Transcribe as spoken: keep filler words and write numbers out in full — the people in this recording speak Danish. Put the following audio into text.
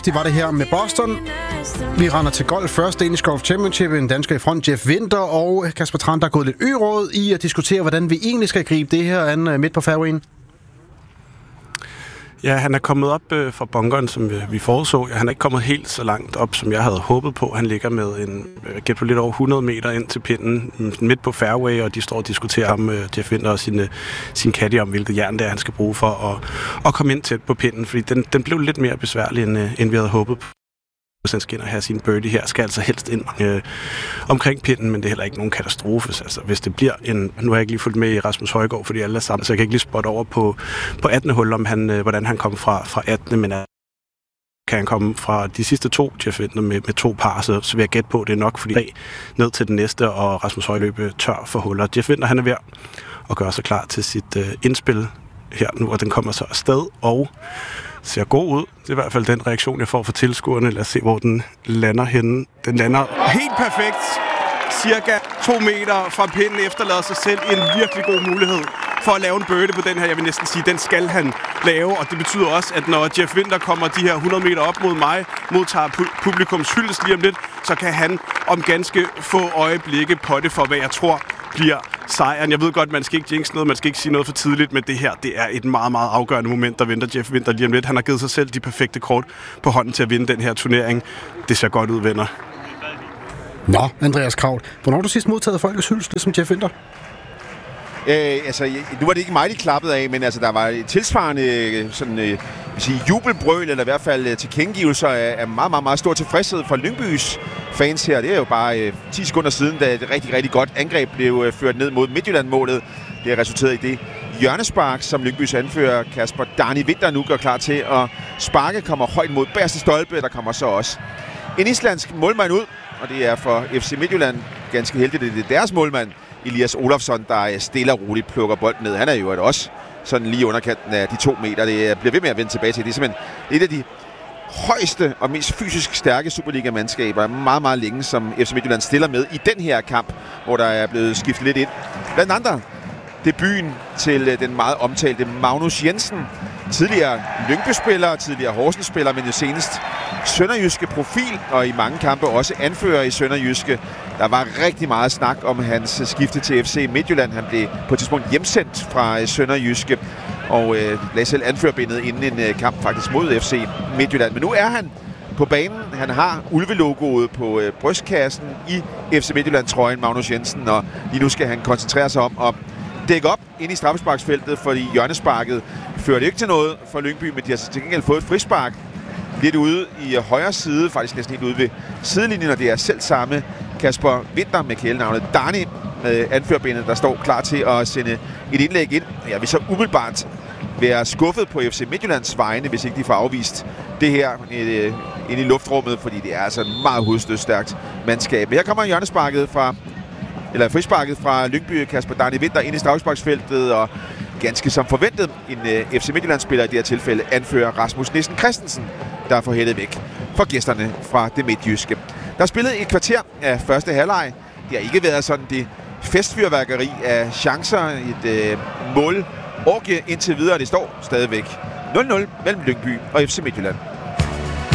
Det var det her med Boston. Vi render til golf først. Danish Golf Championship. En dansker i front, Jeff Winther, og Kasper Trand, der er gået lidt ø-råd i at diskutere, hvordan vi egentlig skal gribe det her an midt på fairwayen. Ja, han er kommet op øh, fra bunkeren, som vi, vi forudså. Han er ikke kommet helt så langt op, som jeg havde håbet på. Han ligger med en øh, gæt på lidt over hundrede meter ind til pinden midt på fairway, og de står og diskuterer ham, øh, Jeff Winther og sin, øh, sin caddy om, hvilket jern det er, han skal bruge for at, at komme ind tæt på pinden, fordi den, den blev lidt mere besværlig, end, øh, end vi havde håbet på. Hvis han skal ind og have sin birdie her, skal altså helst ind øh, omkring pinden, men det er heller ikke nogen katastrofe. Altså, hvis det bliver en... Nu har jeg ikke lige fulgt med i Rasmus Højgaard, fordi alle er sammen, så jeg kan ikke lige spotte over på, på attende hul, om han, øh, hvordan han kom fra, fra attende, men øh, kan han komme fra de sidste to, Jeff Winther, med, med to par, så, så vil jeg gætte på, det er nok, fordi ned til den næste, og Rasmus Højgaard løber tør for huller. Jeff Winther, han er ved at gøre sig klar til sit øh, indspil her nu, og den kommer så afsted, og ser god ud. Det er i hvert fald den reaktion, jeg får fra tilskuerne. Lad os se, hvor den lander henne. Den lander helt perfekt. Cirka to meter fra pinden, efterlader sig selv en virkelig god mulighed for at lave en birdie på den her. Jeg vil næsten sige, den skal han lave, og det betyder også, at når Jeff Winther kommer de her hundrede meter op mod mig, modtager pu- publikums hyldest lige om lidt, så kan han om ganske få øjeblikke potte for, hvad jeg tror bliver sejren. Jeg ved godt, man skal ikke jinx noget, man skal ikke sige noget for tidligt, men det her, det er et meget, meget afgørende moment, der venter Jeff Winther lige om lidt. Han har givet sig selv de perfekte kort på hånden til at vinde den her turnering. Det ser godt ud, venner. Nå, Andreas Kraut. Hvornår har du sidst modtaget folkets hyldest, ligesom Jeff Winther? Øh, altså, nu var det ikke mig, de klappede af, men altså, der var et tilsvarende sådan, øh, sige, jubelbrøl, eller i hvert fald tilkendegivelser af, af meget, meget, meget stor tilfredshed fra Lyngbys fans her. Det er jo bare øh, ti sekunder siden, da et rigtig, rigtig godt angreb blev øh, ført ned mod Midtjylland-målet. Det har resulteret i det hjørnespark, som Lyngbys anfører Kasper Darni Winther nu gør klar til at sparke. Kommer højt mod bagerste stolpe. Der kommer så også en islandsk målmand ud, og det er for F C Midtjylland ganske heldigt. Det er deres målmand, Elias Olofsson, der stille og roligt plukker bolden ned. Han er jo også sådan lige underkanten af de to meter. Det bliver ved med at vende tilbage til. Det er simpelthen et af de højeste og mest fysisk stærke Superliga-mandskaber meget, meget længe, som F C Midtjylland stiller med i den her kamp, hvor der er blevet skiftet lidt ind. Blandt andre debuten til den meget omtalte Magnus Jensen. Tidligere Lyngby-spiller, tidligere Horsens-spiller, men jo senest sønderjyske profil, og i mange kampe også anfører i sønderjyske. Der var rigtig meget snak om hans skifte til F C Midtjylland. Han blev på et tidspunkt hjemsendt fra sønderjyske, og øh, lagde selv anførerbindet inden en øh, kamp faktisk mod F C Midtjylland. Men nu er han på banen. Han har ulvelogoet på øh, brystkassen i F C Midtjylland-trøjen, Magnus Jensen, og lige nu skal han koncentrere sig om at dække op ind i straffesparksfeltet, fordi hjørnesparket førte ikke til noget for Lyngby, men de har til gengæld fået et frispark lidt ude i højre side, faktisk næsten helt ude ved sidelinjen, og det er selv samme Kasper Winther med kælenavnet Darni med anførerbenet, der står klar til at sende et indlæg ind. Jeg vil så umiddelbart være skuffet på F C Midtjyllands vegne, hvis ikke de får afvist det her ind i luftrummet, fordi det er altså et meget hovedstødstærkt mandskab. Men her kommer hjørnesparket fra eller frisparket fra Lyngby, Kasper Darni Winther ind i straffesparksfeltet, og ganske som forventet en uh, F C Midtjylland-spiller i det her tilfælde anfører Rasmus Nissen Christensen, der får hættet væk for gæsterne fra det midtjyske. Der er spillet et kvarter af første halvleg. Det har ikke været sådan det festfyrværkeri af chancer, et uh, mål orgie indtil videre. Det står stadigvæk nul nul mellem Lyngby og F C Midtjylland.